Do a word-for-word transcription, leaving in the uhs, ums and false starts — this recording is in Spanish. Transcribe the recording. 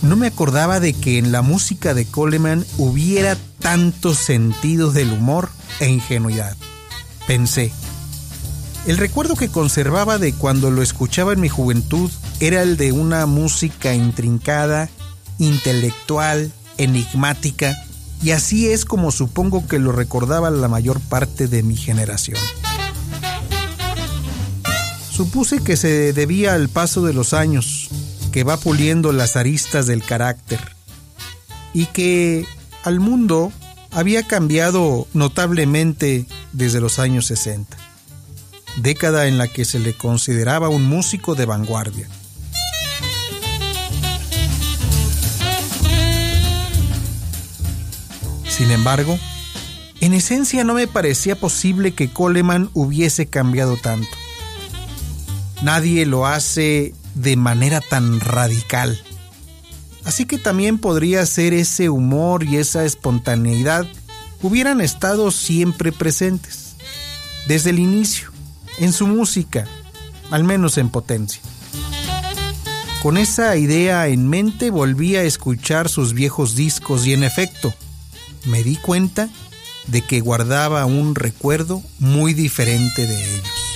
no me acordaba de que en la música de Coleman hubiera tantos sentidos del humor e ingenuidad. Pensé. El recuerdo que conservaba de cuando lo escuchaba en mi juventud era el de una música intrincada, intelectual, enigmática, y así es como supongo que lo recordaba la mayor parte de mi generación. Supuse que se debía al paso de los años, que va puliendo las aristas del carácter, y que al mundo había cambiado notablemente desde los años sesenta, década en la que se le consideraba un músico de vanguardia. Sin embargo, en esencia no me parecía posible que Coleman hubiese cambiado tanto. Nadie lo hace de manera tan radical. Así que también podría ser ese humor y esa espontaneidad hubieran estado siempre presentes, desde el inicio, en su música, al menos en potencia. Con esa idea en mente volví a escuchar sus viejos discos y en efecto, me di cuenta de que guardaba un recuerdo muy diferente de ellos.